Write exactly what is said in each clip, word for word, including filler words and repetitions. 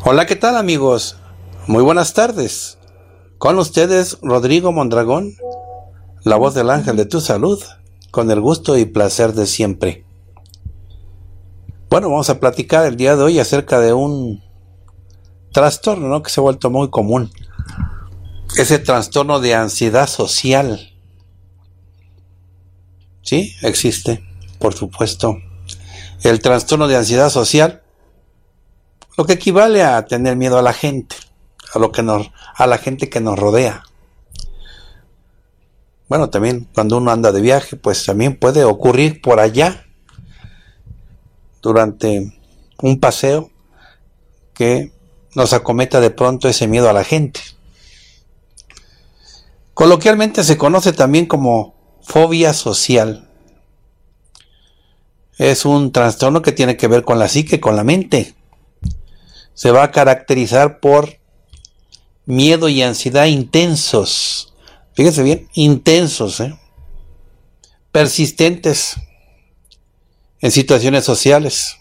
Hola, ¿qué tal amigos? Muy buenas tardes. Con ustedes Rodrigo Mondragón, la voz del ángel de tu salud, con el gusto y placer de siempre. Bueno, vamos a platicar el día de hoy acerca de un trastorno, ¿no?, que se ha vuelto muy común. Ese trastorno de ansiedad social. Sí, existe, por supuesto. El trastorno de ansiedad social, lo que equivale a tener miedo a la gente, a lo que nos, a la gente que nos rodea. Bueno, también cuando uno anda de viaje, pues también puede ocurrir por allá, durante un paseo, que nos acometa de pronto ese miedo a la gente. Coloquialmente se conoce también como fobia social. Es un trastorno que tiene que ver con la psique, con la mente. Se va a caracterizar por miedo y ansiedad intensos. Fíjense bien, intensos, ¿eh? persistentes en situaciones sociales.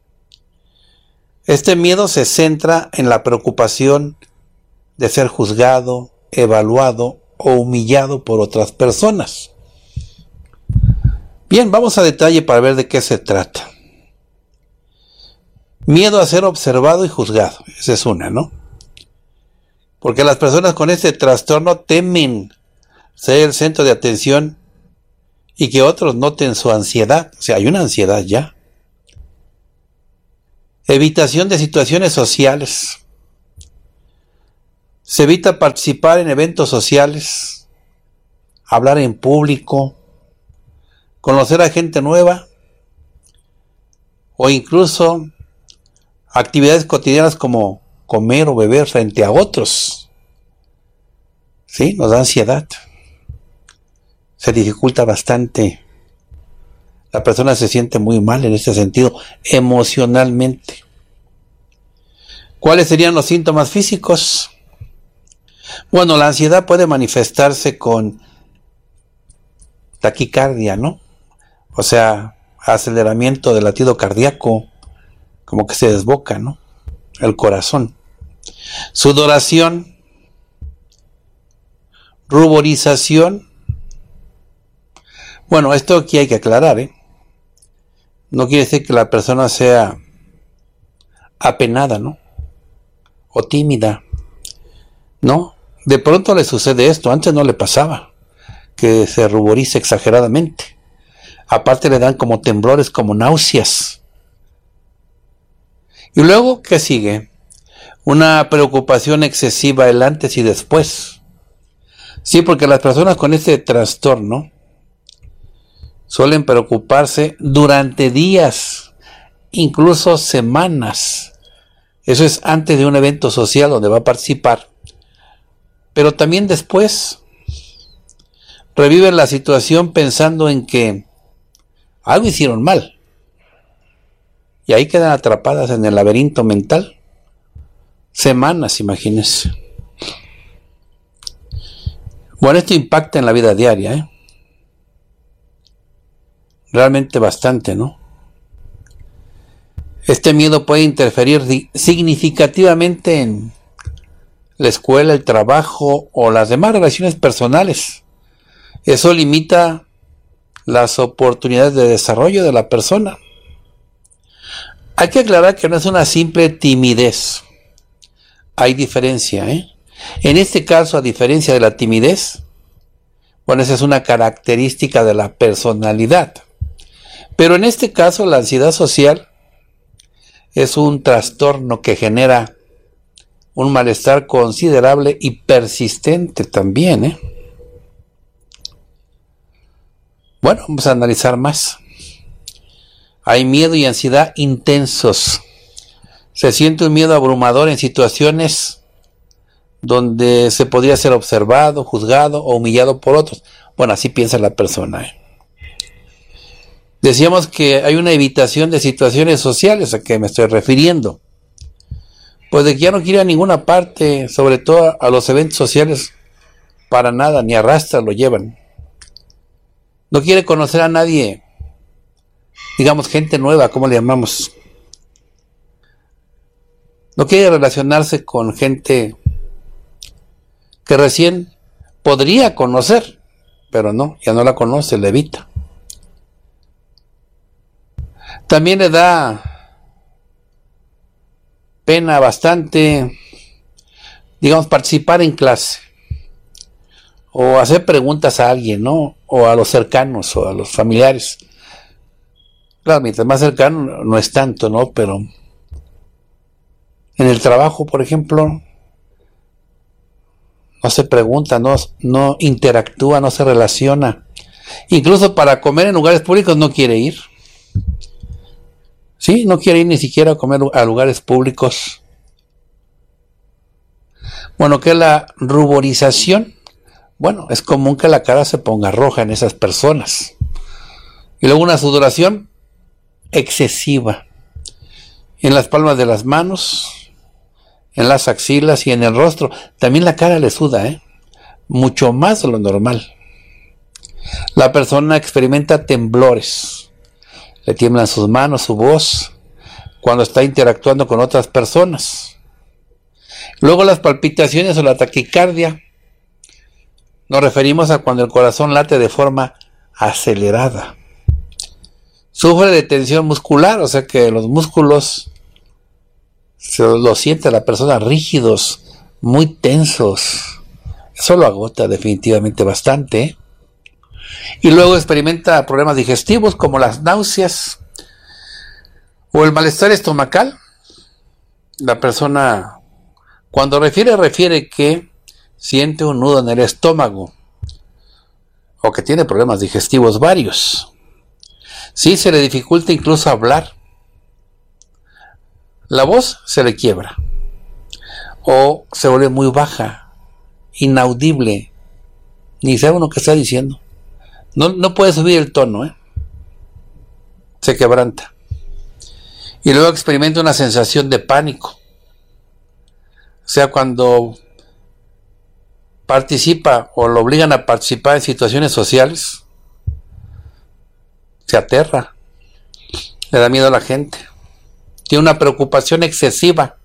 Este miedo se centra en la preocupación de ser juzgado, evaluado o humillado por otras personas. Bien, vamos a detalle para ver de qué se trata. Miedo a ser observado y juzgado, esa es una, ¿no? Porque las personas con este trastorno temen ser el centro de atención y que otros noten su ansiedad. O sea, hay una ansiedad ya. Evitación de situaciones sociales. Se evita participar en eventos sociales, hablar en público, conocer a gente nueva o incluso actividades cotidianas como comer o beber frente a otros. Sí, nos da ansiedad. Se dificulta bastante. La persona se siente muy mal en este sentido, emocionalmente. ¿Cuáles serían los síntomas físicos? Bueno, la ansiedad puede manifestarse con taquicardia, ¿no? O sea, aceleramiento del latido cardíaco, como que se desboca, ¿no?, el corazón. Sudoración, ruborización. Bueno, esto aquí hay que aclarar, ¿eh? No quiere decir que la persona sea apenada, ¿no?, o tímida. No, de pronto le sucede esto, antes no le pasaba, que se ruboriza exageradamente. Aparte le dan como temblores, como náuseas. Y luego, ¿qué sigue? Una preocupación excesiva el antes y después. Sí, porque las personas con este trastorno suelen preocuparse durante días, incluso semanas. Eso es antes de un evento social donde va a participar. Pero también después reviven la situación pensando en que algo hicieron mal. Y ahí quedan atrapadas en el laberinto mental. Semanas, imagínense. Bueno, esto impacta en la vida diaria, ¿eh? Realmente bastante, ¿no? Este miedo puede interferir significativamente en la escuela, el trabajo o las demás relaciones personales. Eso limita las oportunidades de desarrollo de la persona. Hay que aclarar que no es una simple timidez. Hay diferencia, ¿eh? En este caso, a diferencia de la timidez, bueno, esa es una característica de la personalidad. Pero en este caso, la ansiedad social es un trastorno que genera un malestar considerable y persistente también, ¿eh? Bueno, vamos a analizar más. Hay miedo y ansiedad intensos. Se siente un miedo abrumador en situaciones donde se podría ser observado, juzgado o humillado por otros. Bueno, así piensa la persona, ¿eh? Decíamos que hay una evitación de situaciones sociales, ¿a qué me estoy refiriendo? Pues de que ya no quiere ir a ninguna parte, sobre todo a los eventos sociales, para nada, ni arrastra lo llevan. No quiere conocer a nadie, digamos gente nueva, ¿cómo le llamamos? No quiere relacionarse con gente que recién podría conocer, pero no, ya no la conoce, la evita. También le da pena bastante, digamos, participar en clase o hacer preguntas a alguien, ¿no? O a los cercanos o a los familiares. Claro, mientras más cercano no es tanto, ¿no? Pero en el trabajo, por ejemplo, no se pregunta, no, no interactúa, no se relaciona. Incluso para comer en lugares públicos no quiere ir. Sí, no quiere ir ni siquiera a comer a lugares públicos. Bueno, ¿qué es la ruborización? Bueno, es común que la cara se ponga roja en esas personas. Y luego una sudoración excesiva en las palmas de las manos, en las axilas y en el rostro. También la cara le suda, ¿eh? Mucho más de lo normal. La persona experimenta temblores. Le tiemblan sus manos, su voz, cuando está interactuando con otras personas. Luego las palpitaciones o la taquicardia. Nos referimos a cuando el corazón late de forma acelerada. Sufre de tensión muscular, o sea que los músculos se lo siente la persona rígidos, muy tensos. Eso lo agota definitivamente bastante, ¿eh? Y luego experimenta problemas digestivos como las náuseas o el malestar estomacal. La persona, cuando refiere, refiere que siente un nudo en el estómago o que tiene problemas digestivos varios. Sí, se le dificulta incluso hablar. La voz se le quiebra o se vuelve muy baja, inaudible, ni sabe uno qué está diciendo. No, no puede subir el tono, ¿eh? Se quebranta. Y luego experimenta una sensación de pánico. O sea, cuando participa o lo obligan a participar en situaciones sociales, se aterra, le da miedo a la gente, tiene una preocupación excesiva.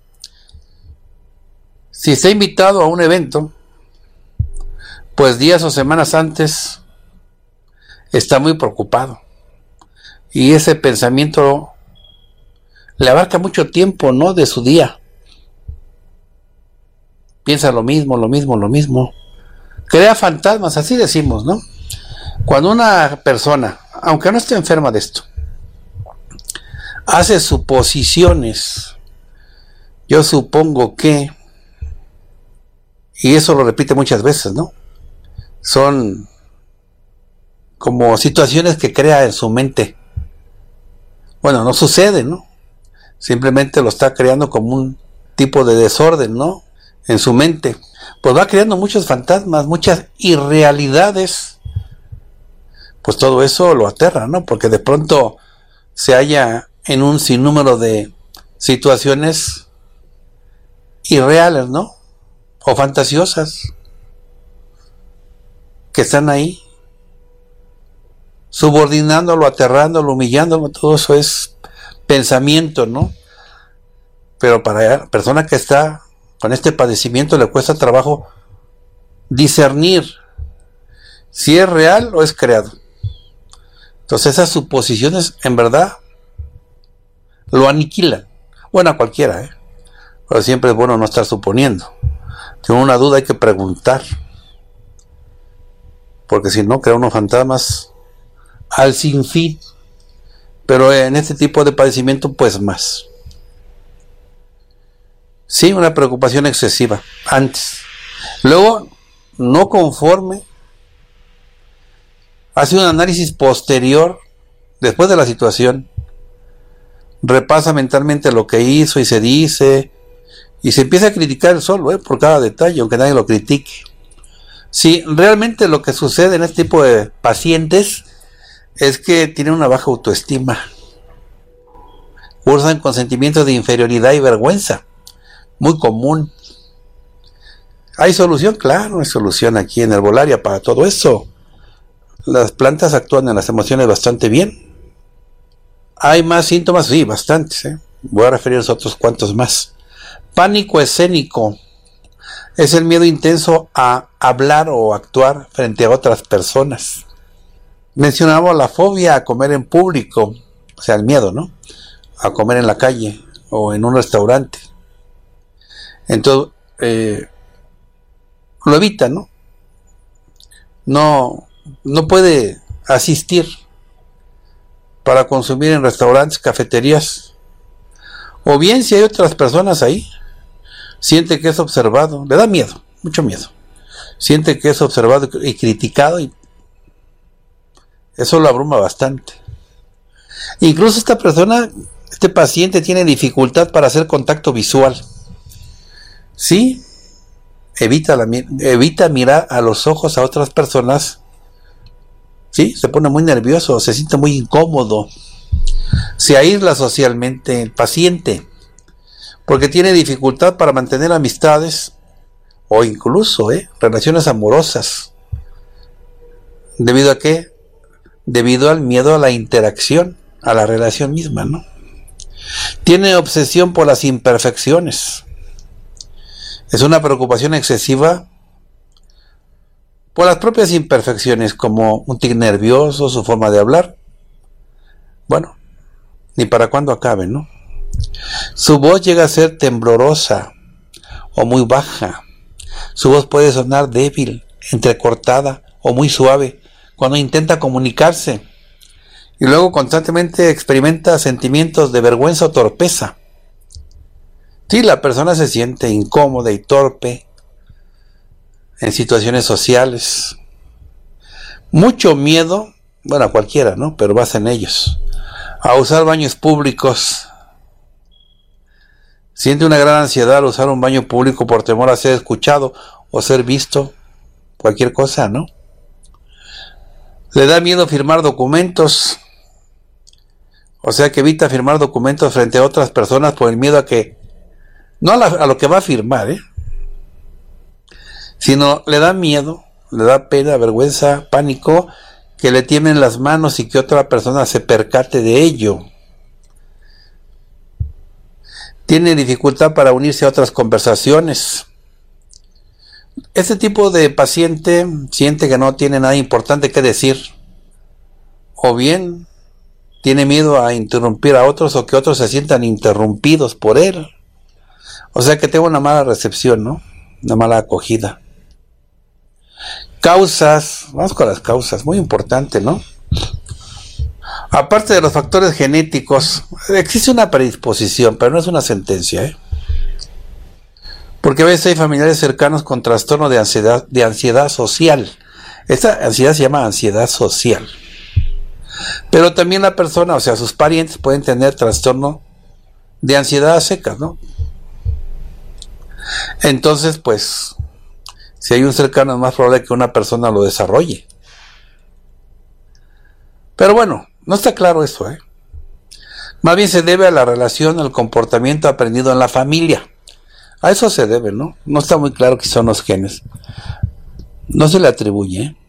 Si está invitado a un evento, pues días o semanas antes está muy preocupado y ese pensamiento le abarca mucho tiempo, ¿no?, de su día. Piensa lo mismo, lo mismo, lo mismo. Crea fantasmas, así decimos, ¿no? Cuando una persona, aunque no esté enferma de esto, hace suposiciones, yo supongo que, y eso lo repite muchas veces, ¿no? Son como situaciones que crea en su mente. Bueno, no sucede, ¿no? Simplemente lo está creando como un tipo de desorden, ¿no?, en su mente. Pues va creando muchos fantasmas, muchas irrealidades. Pues todo eso lo aterra, ¿no? Porque de pronto se halla en un sinnúmero de situaciones irreales, ¿no?, o fantasiosas, que están ahí, subordinándolo, aterrándolo, humillándolo. Todo eso es pensamiento, ¿no? Pero para la persona que está con este padecimiento le cuesta trabajo discernir si es real o es creado. Entonces esas suposiciones en verdad lo aniquilan. Bueno, a cualquiera, ¿eh? Pero siempre es bueno no estar suponiendo. Si uno una duda hay que preguntar, porque si no crea unos fantasmas al sinfín. Pero en este tipo de padecimiento pues más. Sí, una preocupación excesiva antes. Luego, no conforme, hace un análisis posterior después de la situación, repasa mentalmente lo que hizo y se dice, y se empieza a criticar él solo, ¿eh?, por cada detalle, aunque nadie lo critique. Sí, realmente lo que sucede en este tipo de pacientes es que tienen una baja autoestima, cursan con sentimientos de inferioridad y vergüenza, muy común. ¿Hay solución? Claro, hay solución aquí en Herbolaria para todo eso. Las plantas actúan en las emociones bastante bien. ¿Hay más síntomas? Sí, bastantes, ¿eh? Voy a referir a otros cuantos más. Pánico escénico. Es el miedo intenso a hablar o actuar frente a otras personas. Mencionamos la fobia a comer en público, o sea, el miedo, ¿no? A comer en la calle o en un restaurante. Entonces, eh, lo evita, ¿no? No, no puede asistir para consumir en restaurantes, cafeterías. O bien, si hay otras personas ahí, siente que es observado, le da miedo, mucho miedo. Siente que es observado y criticado y eso lo abruma bastante. Incluso esta persona, este paciente tiene dificultad para hacer contacto visual. Sí, evita, la, evita mirar a los ojos a otras personas. Sí, se pone muy nervioso, se siente muy incómodo. Se aísla socialmente el paciente porque tiene dificultad para mantener amistades o incluso eh, relaciones amorosas. ¿Debido a qué? Debido al miedo a la interacción, a la relación misma, ¿no? Tiene obsesión por las imperfecciones. Es una preocupación excesiva por las propias imperfecciones, como un tic nervioso, su forma de hablar. Bueno, ni para cuándo acabe, ¿no? Su voz llega a ser temblorosa o muy baja. Su voz puede sonar débil, entrecortada o muy suave cuando intenta comunicarse. Y luego constantemente experimenta sentimientos de vergüenza o torpeza. Sí, la persona se siente incómoda y torpe en situaciones sociales. Mucho miedo, bueno, a cualquiera, ¿no? Pero vas en ellos. A usar baños públicos. Siente una gran ansiedad al usar un baño público por temor a ser escuchado o ser visto. Cualquier cosa, ¿no? Le da miedo firmar documentos. O sea que evita firmar documentos frente a otras personas por el miedo a que, no a, la, a lo que va a firmar, ¿eh? Sino le da miedo, le da pena, vergüenza, pánico, que le tiemblen las manos y que otra persona se percate de ello. Tiene dificultad para unirse a otras conversaciones. Este tipo de paciente siente que no tiene nada importante que decir, o bien tiene miedo a interrumpir a otros o que otros se sientan interrumpidos por él. O sea que tenga una mala recepción, ¿no? Una mala acogida. Causas, vamos con las causas, muy importante, ¿no? Aparte de los factores genéticos, existe una predisposición, pero no es una sentencia, ¿eh? Porque a veces hay familiares cercanos con trastorno de ansiedad, de ansiedad social. Esta ansiedad se llama ansiedad social. Pero también la persona, o sea, sus parientes pueden tener trastorno de ansiedad a secas, ¿no? Entonces, pues, si hay un cercano es más probable que una persona lo desarrolle. Pero bueno, no está claro eso, ¿eh? Más bien se debe a la relación, al comportamiento aprendido en la familia. A eso se debe, ¿no? No está muy claro qué son los genes. No se le atribuye, ¿eh?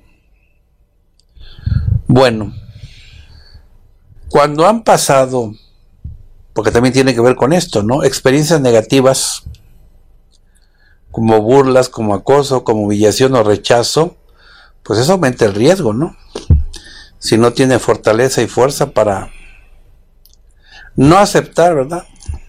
Bueno, cuando han pasado, porque también tiene que ver con esto, ¿no? Experiencias negativas, como burlas, como acoso, como humillación o rechazo, pues eso aumenta el riesgo, ¿no? Si no tiene fortaleza y fuerza para no aceptar, ¿verdad?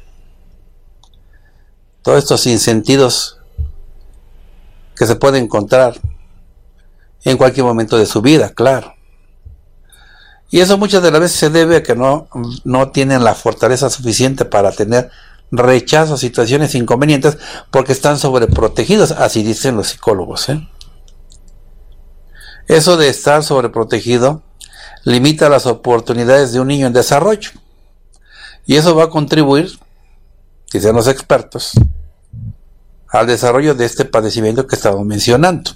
Todos estos sinsentidos que se pueden encontrar en cualquier momento de su vida, claro. Y eso muchas de las veces se debe a que no, no tienen la fortaleza suficiente para tener rechazo a situaciones inconvenientes porque están sobreprotegidos, así dicen los psicólogos, ¿eh? Eso de estar sobreprotegido limita las oportunidades de un niño en desarrollo. Y eso va a contribuir, dicen los expertos, al desarrollo de este padecimiento que estamos mencionando.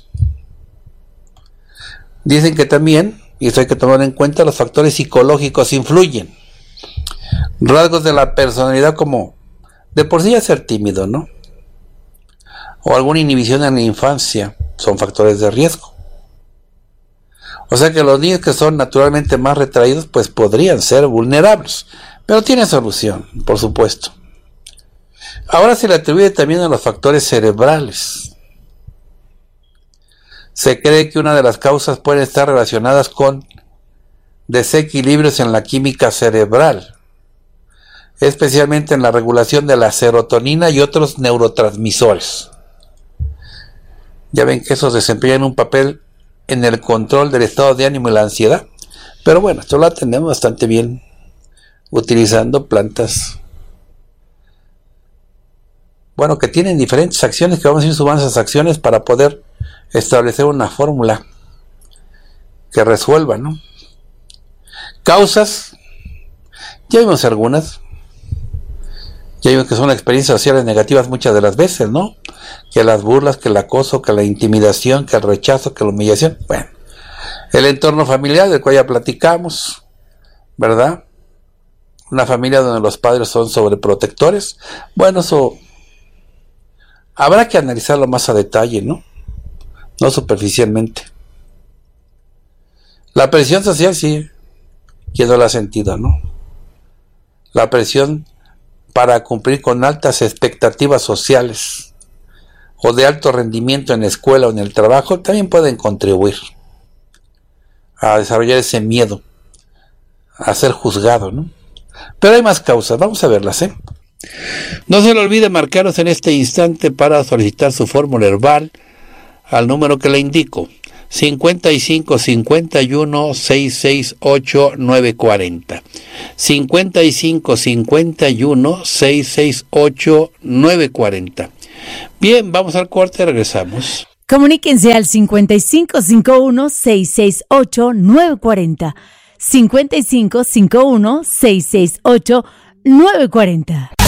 Dicen que también, y esto hay que tomar en cuenta, los factores psicológicos influyen. Rasgos de la personalidad como de por sí ya ser tímido, ¿no? O alguna inhibición en la infancia son factores de riesgo. O sea que los niños que son naturalmente más retraídos pues podrían ser vulnerables, pero tienen solución, por supuesto. Ahora se le atribuye también a los factores cerebrales. Se cree que una de las causas puede estar relacionadas con desequilibrios en la química cerebral, especialmente en la regulación de la serotonina y otros neurotransmisores. Ya ven que esos desempeñan un papel en el control del estado de ánimo y la ansiedad, pero bueno, esto lo atendemos bastante bien utilizando plantas, bueno, que tienen diferentes acciones, que vamos a ir sumando esas acciones para poder establecer una fórmula que resuelva, ¿no? Causas, ya vimos algunas, ya vimos que son experiencias sociales negativas muchas de las veces, ¿no? Que las burlas, que el acoso, que la intimidación, que el rechazo, que la humillación. Bueno, el entorno familiar del cual ya platicamos, ¿verdad? Una familia donde los padres son sobreprotectores. Bueno, eso habrá que analizarlo más a detalle, ¿no? No superficialmente. La presión social, sí, ¿quién no la ha sentido, no? La presión para cumplir con altas expectativas sociales o de alto rendimiento en la escuela o en el trabajo también pueden contribuir a desarrollar ese miedo a ser juzgado, ¿no? Pero hay más causas, vamos a verlas, ¿eh? No se le olvide marcaros en este instante para solicitar su fórmula herbal al número que le indico, cincuenta y cinco cincuenta y uno seiscientos sesenta y ocho nueve cuarenta, cincuenta y cinco cincuenta y uno seiscientos sesenta y ocho nueve cuarenta. Bien, vamos al corte, regresamos. Comuníquense al cincuenta y cinco cincuenta y uno seiscientos sesenta y ocho nueve cuarenta, cincuenta y cinco cincuenta y uno seiscientos sesenta y ocho nueve cuarenta.